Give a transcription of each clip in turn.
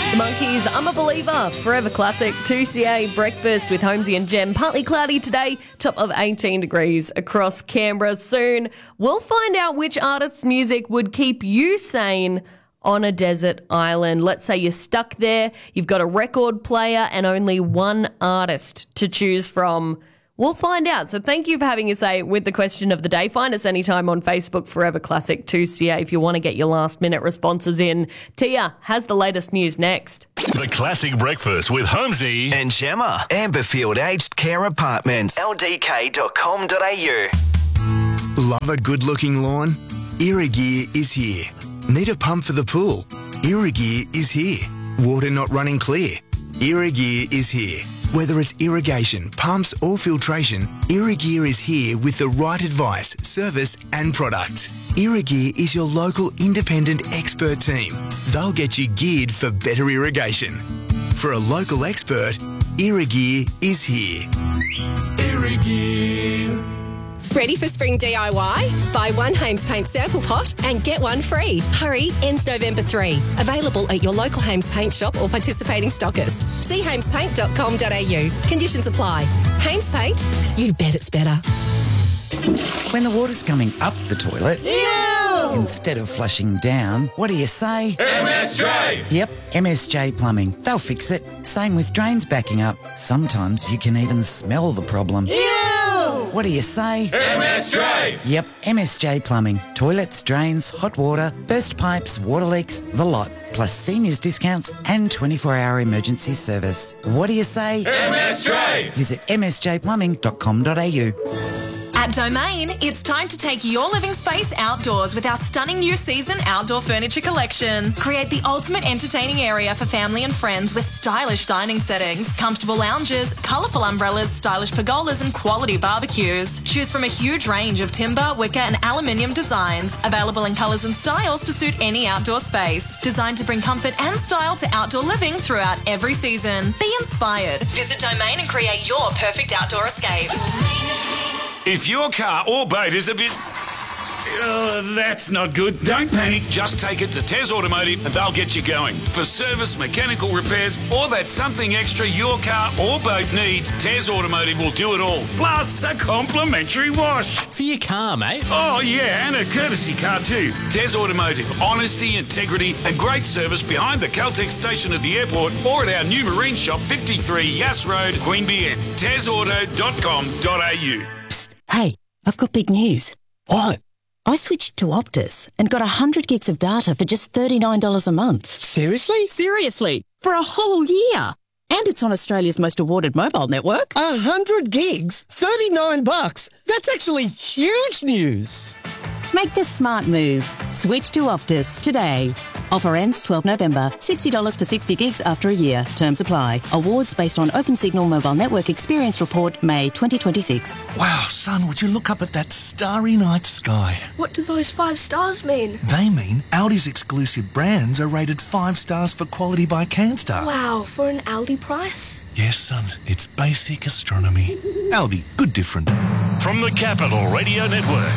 The Monkees, I'm a Believer, Forever Classic, 2CA Breakfast with Holmesy and Jem. Partly cloudy today, top of 18 degrees across Canberra. Soon, we'll find out which artist's music would keep you sane on a desert island. Let's say you're stuck there, you've got a record player and only one artist to choose from. We'll find out. So thank you for having a say with the question of the day. Find us anytime on Facebook, Forever Classic 2CA, if you want to get your last minute responses in. Tia has the latest news next. The Classic Breakfast with Holmesy and Gemma. Amberfield Aged Care Apartments. ldk.com.au. Love a good-looking lawn? Irrigear is here. Need a pump for the pool? Irrigear is here. Water not running clear? Irrigear is here. Whether it's irrigation, pumps or filtration, Irrigear is here with the right advice, service and product. Irrigear is your local independent expert team. They'll get you geared for better irrigation. For a local expert, Irrigear is here. Irrigear. Ready for spring DIY? Buy one Hames Paint sample pot and get one free. Hurry, ends November 3. Available at your local Hames Paint shop or participating stockist. See hamespaint.com.au. Conditions apply. Hames Paint, you bet it's better. When the water's coming up the toilet, instead of flushing down, what do you say? MSJ! Yep, MSJ Plumbing. They'll fix it. Same with drains backing up. Sometimes you can even smell the problem. What do you say? MSJ! Yep, MSJ Plumbing. Toilets, drains, hot water, burst pipes, water leaks, the lot. Plus seniors discounts and 24-hour emergency service. What do you say? MSJ! Visit msjplumbing.com.au. At Domain, it's time to take your living space outdoors with our stunning new season outdoor furniture collection. Create the ultimate entertaining area for family and friends with stylish dining settings, comfortable lounges, colourful umbrellas, stylish pergolas and quality barbecues. Choose from a huge range of timber, wicker and aluminium designs, available in colours and styles to suit any outdoor space. Designed to bring comfort and style to outdoor living throughout every season. Be inspired. Visit Domain and create your perfect outdoor escape. If your car or boat is a bit... that's not good. Don't panic. Just take it to Tez Automotive and they'll get you going. For service, mechanical repairs, or that something extra your car or boat needs, Tez Automotive will do it all. Plus a complimentary wash. For your car, mate. Oh, yeah, and a courtesy car too. Tez Automotive. Honesty, integrity and great service behind the Caltex station at the airport or at our new marine shop, 53 Yass Road, Queanbeyan. tezauto.com.au. Hey, I've got big news. What? I switched to Optus and got 100 gigs of data for just $39 a month. Seriously? Seriously, for a whole year. And it's on Australia's most awarded mobile network. 100 gigs? $39? That's actually huge news. Make the smart move. Switch to Optus today. Offer ends 12 November. $60 for 60 gigs after a year. Terms apply. Awards based on Opensignal Mobile Network Experience Report, May 2026. Wow, son, would you look up at that starry night sky? What do those 5 stars mean? They mean Audi's exclusive brands are rated 5 stars for quality by CanStar. Wow, for an Audi price? Yes, son, it's basic astronomy. Audi, good different. From the Capital Radio Network.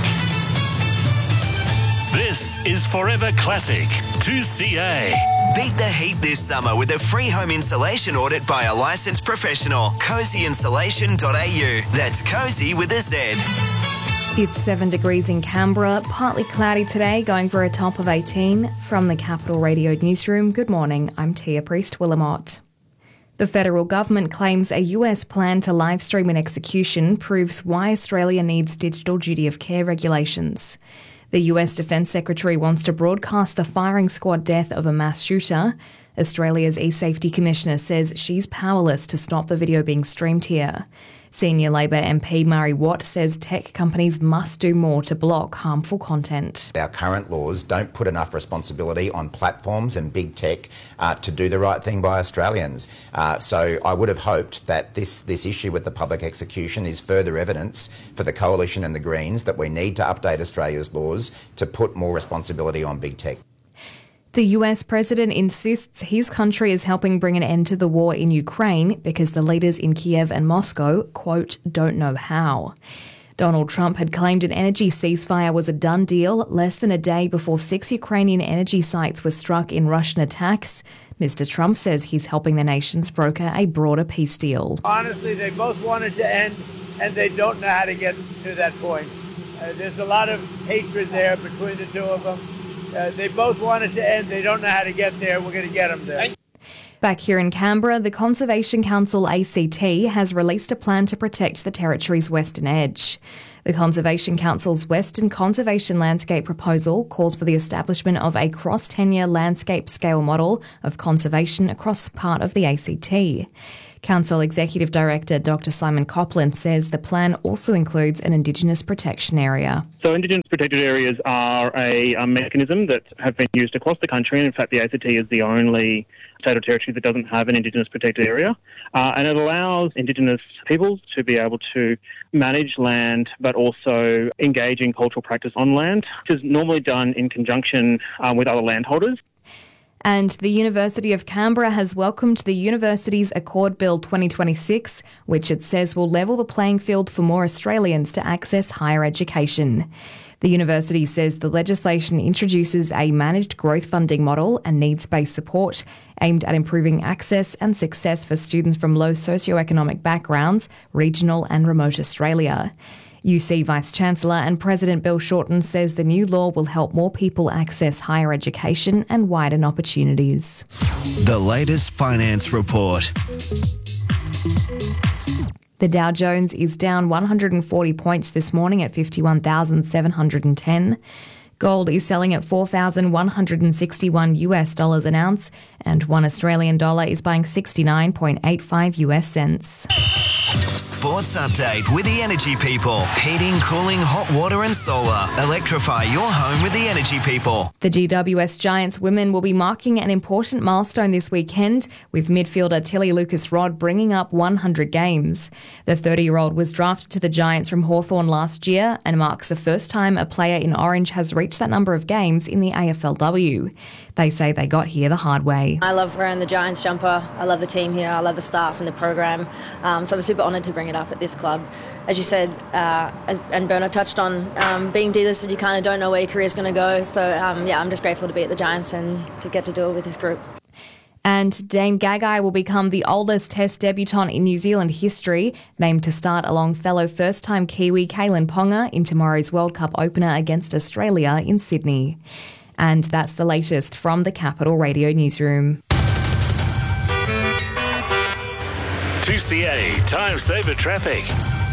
This is Forever Classic 2CA. Beat the heat this summer with a free home insulation audit by a licensed professional. CozyInsulation.au. That's Cozy with a Z. It's 7 degrees in Canberra, partly cloudy today, going for a top of 18. From the Capital Radio Newsroom, good morning, I'm Tia Priest-Willamott. The federal government claims a US plan to live stream an execution proves why Australia needs digital duty of care regulations. The US Defence Secretary wants to broadcast the firing squad death of a mass shooter. Australia's e-safety commissioner says she's powerless to stop the video being streamed here. Senior Labor MP Murray Watt says tech companies must do more to block harmful content. Our current laws don't put enough responsibility on platforms and big tech to do the right thing by Australians. So I would have hoped that this issue with the public execution is further evidence for the Coalition and the Greens that we need to update Australia's laws to put more responsibility on big tech. The US president insists his country is helping bring an end to the war in Ukraine because the leaders in Kiev and Moscow, quote, don't know how. Donald Trump had claimed an energy ceasefire was a done deal less than a day before 6 Ukrainian energy sites were struck in Russian attacks. Mr. Trump says he's helping the nations broker a broader peace deal. Honestly, they both wanted to end, and they don't know how to get to that point. There's a lot of hatred there between the two of them. They both wanted to end. They don't know how to get there. We're going to get them there. Back here in Canberra, the Conservation Council ACT has released a plan to protect the territory's western edge. The Conservation Council's Western Conservation Landscape proposal calls for the establishment of a cross-tenure landscape scale model of conservation across part of the ACT. Council Executive Director Dr Simon Copland says the plan also includes an Indigenous protection area. So Indigenous protected areas are a mechanism that have been used across the country, and in fact the ACT is the only state or territory that doesn't have an Indigenous protected area. And it allows Indigenous peoples to be able to manage land but also engage in cultural practice on land, which is normally done in conjunction with other landholders. And the University of Canberra has welcomed the university's Accord Bill 2026, which it says will level the playing field for more Australians to access higher education. The university says the legislation introduces a managed growth funding model and needs-based support aimed at improving access and success for students from low socioeconomic backgrounds, regional and remote Australia. UC Vice-Chancellor and President Bill Shorten says the new law will help more people access higher education and widen opportunities. The latest finance report. The Dow Jones is down 140 points this morning at 51,710. Gold is selling at $4,161 an ounce, and $1 Australian dollar is buying 69.85 US cents. Sports update with the Energy People. Heating, cooling, hot water and solar. Electrify your home with the Energy People. The GWS Giants women will be marking an important milestone this weekend, with midfielder Tilly Lucas-Rod bringing up 100 games. The 30-year-old was drafted to the Giants from Hawthorn last year and marks the first time a player in orange has reached that number of games in the AFLW. They say they got here the hard way. I love wearing the Giants jumper. I love the team here. I love the staff and the program. So I'm super honoured to bring it up at this club. As you said, and Bernard touched on, being delisted, you kind of don't know where your career's going to go. So, I'm just grateful to be at the Giants and to get to do it with this group. And Dane Gagai will become the oldest Test debutant in New Zealand history, named to start along fellow first-time Kiwi Kalen Ponga in tomorrow's World Cup opener against Australia in Sydney. And that's the latest from the Capital Radio Newsroom. 2CA Time Saver Traffic.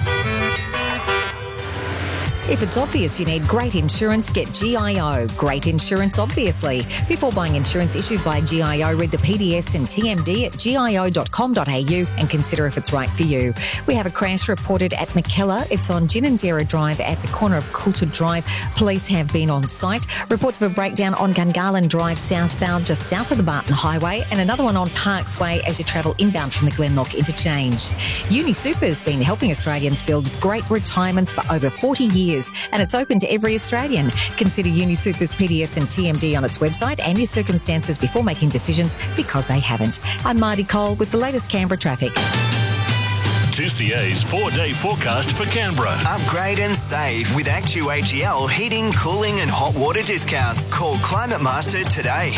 If it's obvious you need great insurance, get GIO. Great insurance, obviously. Before buying insurance issued by GIO, read the PDS and TMD at gio.com.au and consider if it's right for you. We have a crash reported at Mackellar. It's on Ginninderra Drive at the corner of Coulter Drive. Police have been on site. Reports of a breakdown on Gungahlin Drive southbound, just south of the Barton Highway, and another one on Parks Way as you travel inbound from the Glenlock interchange. UniSuper's been helping Australians build great retirements for over 40 years. And it's open to every Australian. Consider UniSuper's PDS and TMD on its website and your circumstances before making decisions, because they haven't. I'm Marty Cole with the latest Canberra traffic. 2CA's 4-day forecast for Canberra. Upgrade and save with ActuAGL heating, cooling and hot water discounts. Call Climate Master today.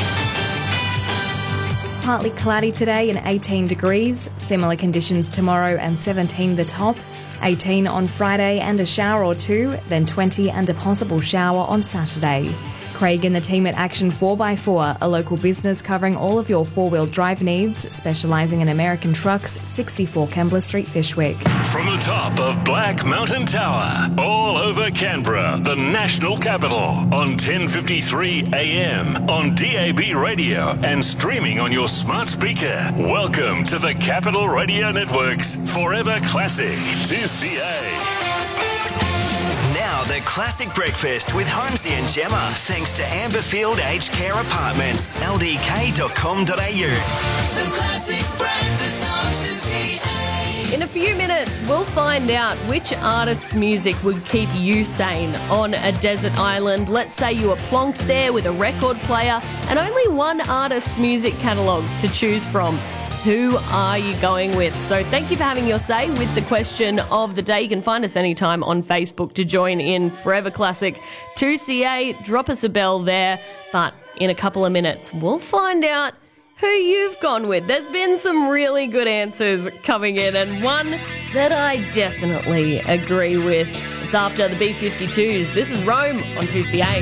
Partly cloudy today and 18 degrees. Similar conditions tomorrow and 17 the top. 18 on Friday and a shower or two, then 20 and a possible shower on Saturday. Craig and the team at Action 4x4, a local business covering all of your four-wheel drive needs, specialising in American trucks, 64 Kembla Street, Fyshwick. From the top of Black Mountain Tower, all over Canberra, the national capital, on 1053 AM, on DAB radio and streaming on your smart speaker. Welcome to the Capital Radio Network's Forever Classic 2CA. Now the classic breakfast with Holmesy and Gemma, thanks to Amberfield Aged Care Apartments, ldk.com.au. The classic breakfast on 2CA. In a few minutes, we'll find out which artist's music would keep you sane on a desert island. Let's say you were plonked there with a record player and only one artist's music catalogue to choose from. who are you going with? So thank you for having your say with the question of the day. You can find us anytime on Facebook to join in Forever Classic 2CA. Drop us a bell there. But in a couple of minutes, we'll find out who you've gone with. There's been some really good answers coming in, and one that I definitely agree with. It's after the B-52s. This is Rome on 2CA.